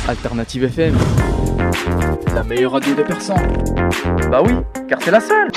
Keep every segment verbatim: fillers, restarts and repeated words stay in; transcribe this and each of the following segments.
Alternative F M, la meilleure radio de Persan. Bah oui, car c'est la seule.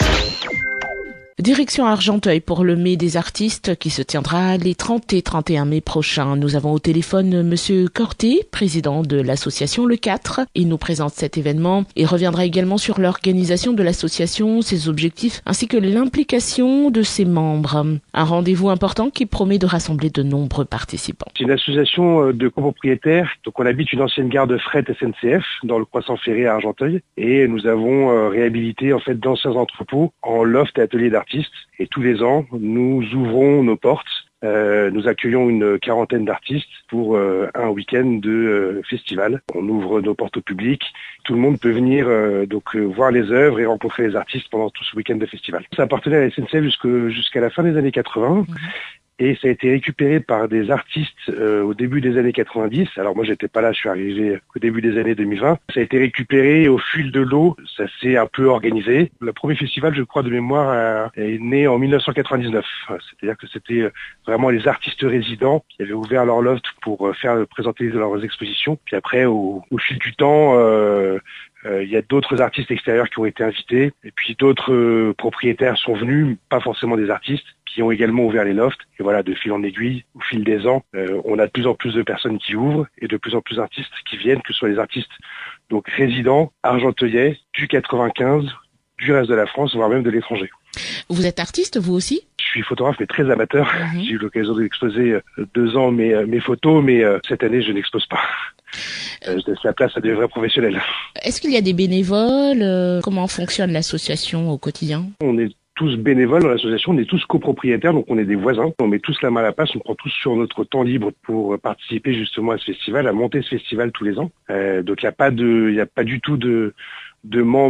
Direction Argenteuil pour le mai des artistes qui se tiendra les trente et trente et un mai prochains. Nous avons au téléphone Monsieur Corté, président de l'association Le quatre. Il nous présente cet événement et reviendra également sur l'organisation de l'association, ses objectifs ainsi que l'implication de ses membres. Un rendez-vous important qui promet de rassembler de nombreux participants. C'est une association de copropriétaires. Donc on habite une ancienne gare de fret S N C F dans le croissant ferré à Argenteuil et nous avons réhabilité en fait d'anciens entrepôts en loft et ateliers d'artistes. Et tous les ans, nous ouvrons nos portes. Euh, nous accueillons une quarantaine d'artistes pour euh, un week-end de euh, festival. On ouvre nos portes au public. Tout le monde peut venir euh, donc euh, voir les œuvres et rencontrer les artistes pendant tout ce week-end de festival. Ça appartenait à la S N C F jusque, jusqu'à la fin des années quatre-vingts. Mmh. Et ça a été récupéré par des artistes euh, au début des années quatre-vingt-dix. Alors moi, j'étais pas là, je suis arrivé au début des années deux mille vingt. Ça a été récupéré au fil de l'eau, ça s'est un peu organisé. Le premier festival, je crois, de mémoire, est né en mille neuf cent quatre-vingt-dix-neuf. C'est-à-dire que c'était vraiment les artistes résidents qui avaient ouvert leur loft pour faire présenter leurs expositions. Puis après, au, au fil du temps, euh, Euh, il y a d'autres artistes extérieurs qui ont été invités et puis d'autres euh, propriétaires sont venus, pas forcément des artistes, qui ont également ouvert les lofts. Et voilà, de fil en aiguille, au fil des ans, euh, on a de plus en plus de personnes qui ouvrent et de plus en plus d'artistes qui viennent, que ce soit les artistes donc résidents, argenteuillais, du quatre-vingt-quinze, du reste de la France, voire même de l'étranger. Vous êtes artiste, vous aussi ? Je suis photographe, mais très amateur. Mmh. J'ai eu l'occasion d'exposer euh, deux ans mes, mes photos, mais euh, cette année, je n'expose pas. Euh, je laisse la place à des vrais professionnels. Est-ce qu'il y a des bénévoles ? Comment fonctionne l'association au quotidien ? On est tous bénévoles dans l'association, on est tous copropriétaires, donc on est des voisins. On met tous la main à la pâte, on prend tous sur notre temps libre pour participer justement à ce festival, à monter ce festival tous les ans. Euh, donc il n'y a pas de, il n'y a pas du tout de, de membres